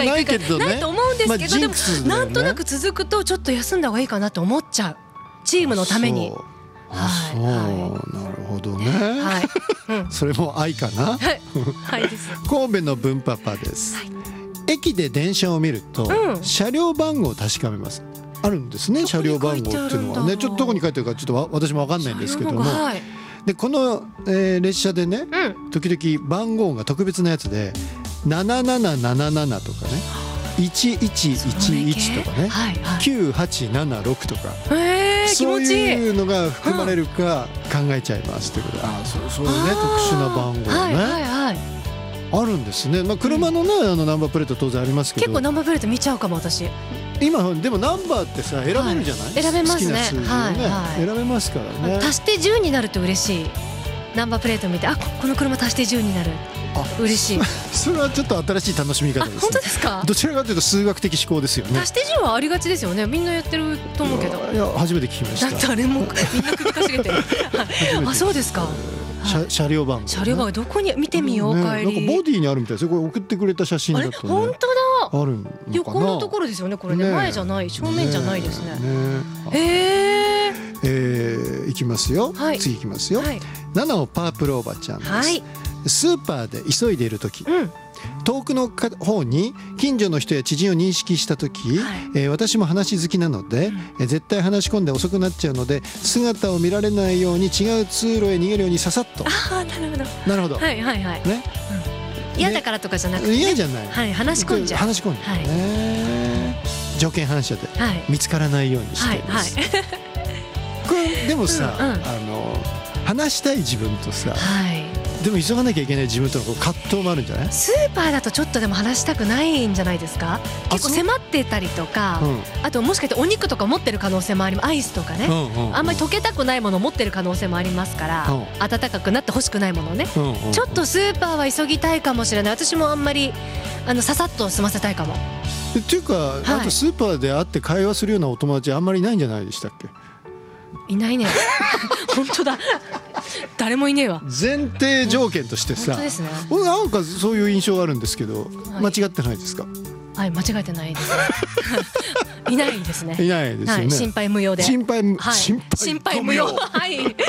もないけどね、 ないと思うんですけど、でもなんとなくつ続くとちょっと休んだ方がいいかなと思っちゃう、チームのために。 そう、なるほどね、 はい、 それも愛かな。 はいです。 神戸の文パパです、駅で電車を見ると、車両番号を確かめます。あるんですね、車両番号っていうのはね。ちょっとどこに書いてるかちょっと私も分かんないんですけども、でこの、列車でね、時々番号が特別なやつで7777とかね、1111とかね、9876とか、そういうのが含まれるか考えちゃいますということで、そういうね特殊な番号ね、あるんですね。車のね、ナンバープレート当然ありますけど、 結構ナンバープレート見ちゃうかも私。 今でもナンバーってさ選べるじゃない、 選べますね、 好きな数字をね、選べますからね。 足して10になると嬉しい。ナンバープレート見て、この車足して10になる、嬉しい。 それはちょっと新しい楽しみ方ですね。 本当ですか。 どちらかというと数学的思考ですよね。 足して10はありがちですよね。みんなやってると思うけど。 いや初めて聞きました。 誰もみんな首かしげてる。そうですか。 車両番号、 車両番号どこに見てみよう、帰り。 なんかボディにあるみたいですよ。これ送ってくれた写真だとね。 本当だ。 あるのかな。 横のところですよね、これね。前じゃない、正面じゃないですね。 いきますよ。次いきますよ。7をパープルおばちゃんです。スーパーで急いでいる時、遠くの方に近所の人や知人を認識した時、私も話好きなので、絶対話し込んで遅くなっちゃうので、姿を見られないように違う通路へ逃げるようにささっと。 なるほど。 なるほど。 はいはいはい。 ね。 嫌だからとかじゃなくて、 嫌じゃない。 はい、話し込んじゃう。 話し込んじゃうね。条件反射で見つからないようにしています。これでもさ、話したい自分とさ、でも急がなきゃいけない自分との葛藤もあるんじゃない？ スーパーだとちょっとでも話したくないんじゃないですか？結構迫ってたりとか、あともしかしてお肉とか持ってる可能性もあります。アイスとかね、あんまり溶けたくないものを持ってる可能性もありますから、温かくなってほしくないものね、ちょっとスーパーは急ぎたいかもしれない。私もあんまりささっと済ませたいかも。 っていうか、あとスーパーで会って会話するようなお友達あんまりいないんじゃないでしたっけ？ いないね。本当だ。誰もいねえわ。 前提条件としてさ、 本当ですね。 なんかそういう印象があるんですけど、間違ってないですか？ はい、間違えてないですね。いないですね。 いないですよね。 心配無用で。 心配無用。 はい。 ね、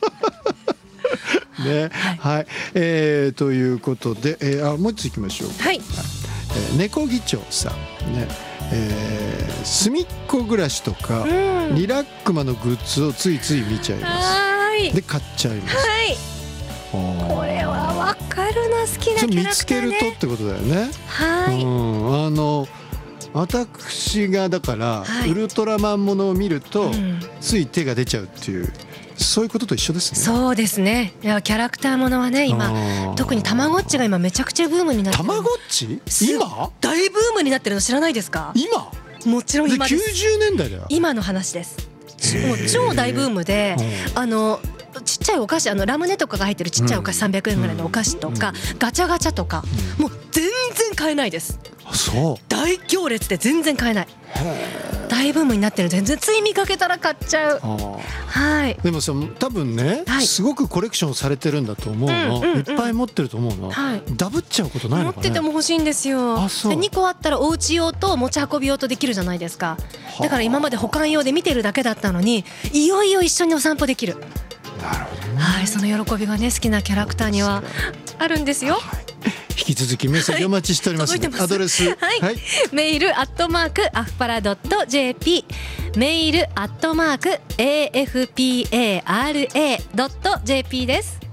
はい、ということで、もう一ついきましょう。 はい。 猫議長さんね。隅っこ暮らしとか、リラックマのグッズをついつい見ちゃいます。で買っちゃいます。 これはわかるな、好きなキャラクターね。見つけるとってことだよね。私がだから、ウルトラマンものを見ると、つい手が出ちゃうっていう、そういうことと一緒ですね。 そうですね。いやキャラクターものはね、今特にたまごっちが今めちゃくちゃブームになってる。 たまごっち？今？ 大ブームになってるの知らないですか？ 今？ もちろん今です。 90年代だよ。 今の話です。もう超大ブームで、ちっちゃいお菓子、ラムネとかが入ってるちっちゃいお菓子、300円ぐらいのお菓子とか、ガチャガチャとか、もう全然買えないです。 そう。 大行列で全然買えない。大ブームになってる。全然つい見かけたら買っちゃう。はい。 でもさ、多分ね、すごくコレクションされてるんだと思うの。いっぱい持ってると思うの。ダブっちゃうことないのかね。持ってても欲しいんですよ。2個あったらお家用と持ち運び用とできるじゃないですか。だから今まで保管用で見てるだけだったのに、いよいよ一緒にお散歩できる。 なるほどね。 はい、その喜びがね、好きなキャラクターにはあるんですよ。 引き続きメッセージお待ちしております。アドレス、 メール@afpara.jp、メール@afpara.jp です。